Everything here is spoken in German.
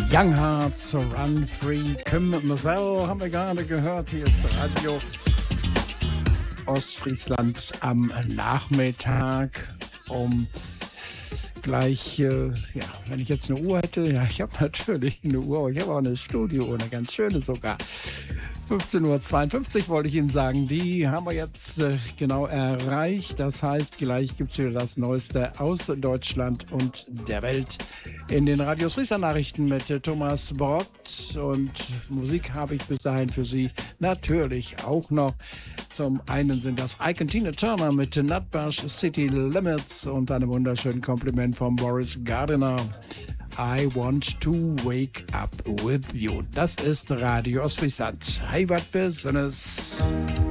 Young Hearts, Run Free, Kim Marcel haben wir gerade gehört. Hier ist Radio Ostfriesland am Nachmittag um gleich, wenn ich jetzt eine Uhr hätte, ja, ich habe natürlich eine Uhr, ich habe auch eine Studiouhr, eine ganz schöne sogar. 15:52 Uhr wollte ich Ihnen sagen, die haben wir jetzt genau erreicht. Das heißt, gleich gibt es wieder das Neueste aus Deutschland und der Welt in den Radio Friesland Nachrichten mit Thomas Brott. Und Musik habe ich bis dahin für Sie natürlich auch noch. Zum einen sind das Ike und Tina Turner mit Nutbush City Limits und einem wunderschönen Kompliment von Boris Gardiner. I want to wake up with you. Das ist Radio Ostfriesland. Hey, was Business.